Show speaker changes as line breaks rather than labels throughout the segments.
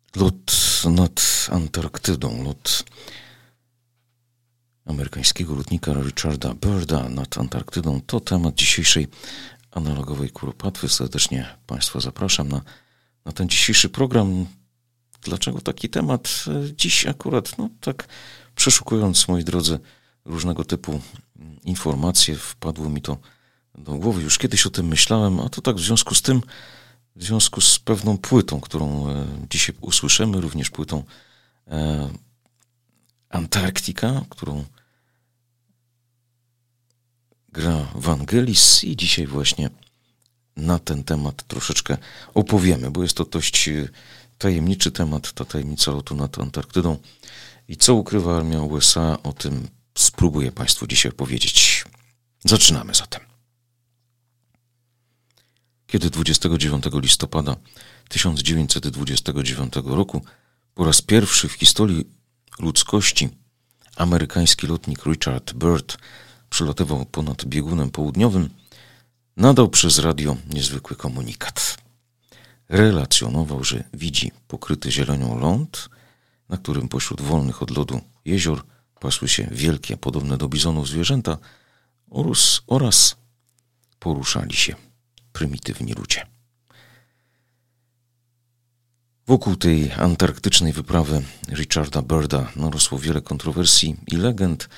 Lot nad Antarktydą, lot amerykańskiego lotnika Richarda Byrda nad Antarktydą to temat dzisiejszej analogowej kuropatwy. Serdecznie Państwa zapraszam na ten dzisiejszy program. Dlaczego taki temat dziś akurat? No tak przeszukując, moi drodzy, różnego typu informacje, wpadło mi to do głowy. Już kiedyś o tym myślałem, a to tak w związku z pewną płytą, którą dzisiaj usłyszymy, również płytą Antarktika, którą gra Vangelis, i dzisiaj właśnie na ten temat troszeczkę opowiemy, bo jest to dość tajemniczy temat, ta tajemnica lotu nad Antarktydą i co ukrywa armia USA, o tym spróbuję Państwu dzisiaj powiedzieć. Zaczynamy zatem. Kiedy 29 listopada 1929 roku po raz pierwszy w historii ludzkości amerykański lotnik Richard Byrd przelatywał ponad biegunem południowym, nadał przez radio niezwykły komunikat. Relacjonował, że widzi pokryty zielenią ląd, na którym pośród wolnych od lodu jezior pasły się wielkie, podobne do bizonów zwierzęta oraz poruszali się prymitywni ludzie. Wokół tej antarktycznej wyprawy Richarda Byrda narosło wiele kontrowersji i legend.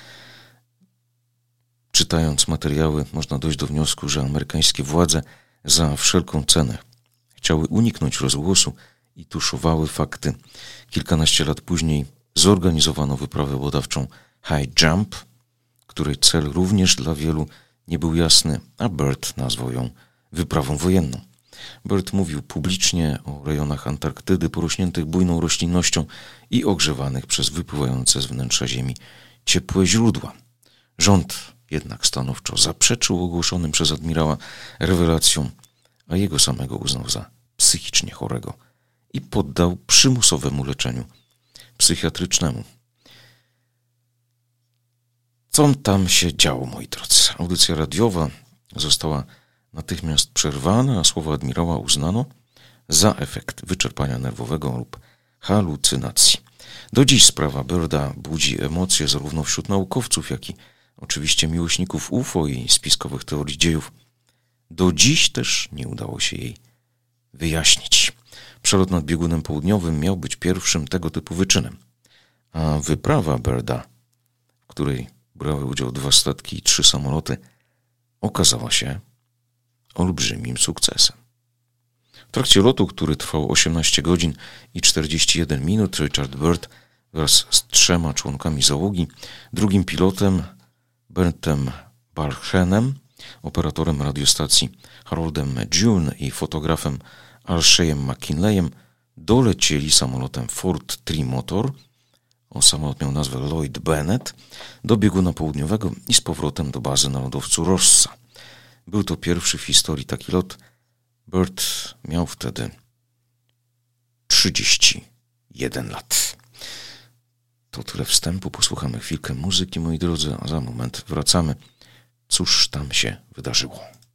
Czytając materiały, można dojść do wniosku, że amerykańskie władze za wszelką cenę chciały uniknąć rozgłosu i tuszowały fakty. Kilkanaście lat później zorganizowano wyprawę badawczą High Jump, której cel również dla wielu nie był jasny, a Byrd nazwał ją wyprawą wojenną. Byrd mówił publicznie o rejonach Antarktydy porośniętych bujną roślinnością i ogrzewanych przez wypływające z wnętrza Ziemi ciepłe źródła. Rząd jednak stanowczo zaprzeczył ogłoszonym przez admirała rewelacjom, a jego samego uznał za psychicznie chorego i poddał przymusowemu leczeniu psychiatrycznemu. Co tam się działo, moi drodzy? Audycja radiowa została natychmiast przerwana, a słowa admirała uznano za efekt wyczerpania nerwowego lub halucynacji. Do dziś sprawa Byrda budzi emocje zarówno wśród naukowców, jak i oczywiście miłośników UFO i spiskowych teorii dziejów. Do dziś też nie udało się jej wyjaśnić. Przelot nad biegunem południowym miał być pierwszym tego typu wyczynem, a wyprawa Byrda, w której brały udział 2 statki i 3 samoloty, okazała się olbrzymim sukcesem. W trakcie lotu, który trwał 18 godzin i 41 minut, Richard Byrd wraz z 3 członkami załogi, drugim pilotem Bertem Balchenem, operatorem radiostacji Haroldem June i fotografem Alshayem McKinleyem dolecieli samolotem Ford Trimotor, samolot miał nazwę Lloyd Bennett, do bieguna południowego i z powrotem do bazy na lodowcu Rossa. Był to pierwszy w historii taki lot. Byrd miał wtedy 31 lat. To tyle wstępu. Posłuchamy chwilkę muzyki, moi drodzy, a za moment wracamy. Cóż tam się wydarzyło?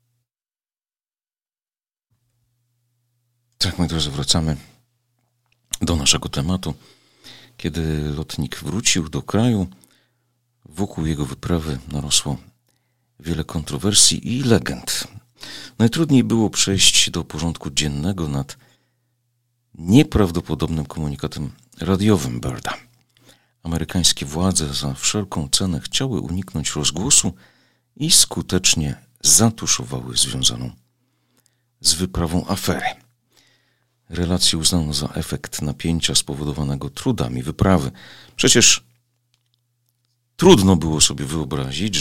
Tak, moi drodzy, wracamy do naszego tematu. Kiedy lotnik wrócił do kraju, wokół jego wyprawy narosło wiele kontrowersji i legend. Najtrudniej było przejść do porządku dziennego nad nieprawdopodobnym komunikatem radiowym Byrda. Amerykańskie władze za wszelką cenę chciały uniknąć rozgłosu i skutecznie zatuszowały związaną z wyprawą aferę. Relację uznano za efekt napięcia spowodowanego trudami wyprawy. Przecież trudno było sobie wyobrazić,